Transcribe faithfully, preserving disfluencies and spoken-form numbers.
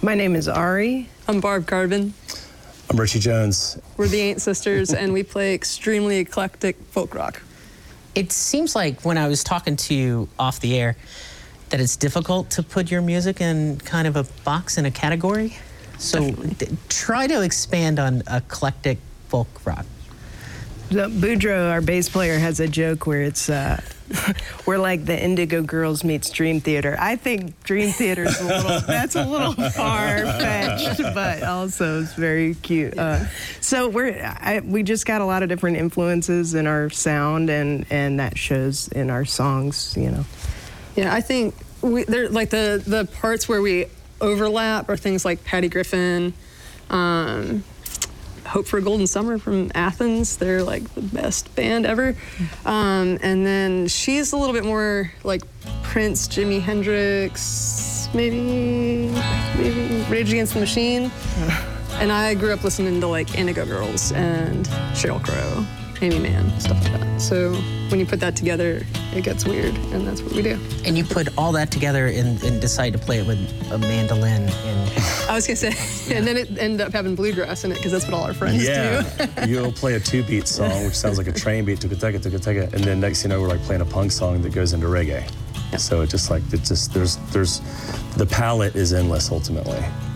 My name is Ari. I'm Barb Carbon. I'm Richie Jones. We're the Ain't Sisters, and we play extremely eclectic folk rock. It seems like when I was talking to you off the air that it's difficult to put your music in kind of a box, in a category. So d- try to expand on eclectic folk rock. The Boudreaux, our bass player, has a joke where it's uh, we're like the Indigo Girls meets Dream Theater. I think Dream Theater is a little that's a little far fetched, but also it's very cute. Uh, so we're I, we just got a lot of different influences in our sound, and and that shows in our songs. You know. Yeah, I think we they're like the the parts where we overlap are things like Patty Griffin. Um, Hope for a Golden Summer from Athens. They're like the best band ever. Um, and then she's a little bit more like Prince, Jimi Hendrix, maybe, maybe Rage Against the Machine. And I grew up listening to like Indigo Girls and Sheryl Crow, Amy Mann, stuff like that. So when you put that together, it gets weird, and that's what we do. And you put all that together and, and decide to play it with a mandolin. And I was gonna say, yeah. And then it ended up having bluegrass in it because that's what all our friends yeah. do. You'll play a two-beat song, which sounds like a train beat, tuka-tuka, tuka-tuka, and then next thing you know, we're like playing a punk song that goes into reggae. Yeah. So it just like, it just, there's, there's, the palette is endless ultimately.